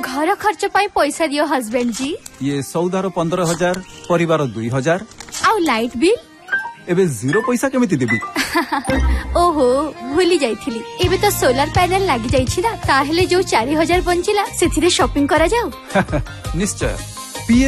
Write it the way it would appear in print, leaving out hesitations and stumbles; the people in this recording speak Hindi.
घर खर्च पाई पैसा दियो हस्बैंड जी। ये सौदार 15,000 परिवार 2,000 आउ लाइट बिल एबे 0 पैसा केमिति देबी। ओहो भूली जाइथिली एबे तो सोलर पैनल लागि जाइछि ना ताहेले जो 4,000 बंचिला सेथिरे शॉपिंग करा जाऊ। निश्चय।